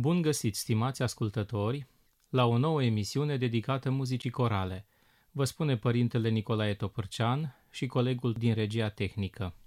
Bun găsit, stimați ascultători, la o nouă emisiune dedicată muzicii corale. Vă spune părintele Nicolae Topârcean și colegul din regia tehnică.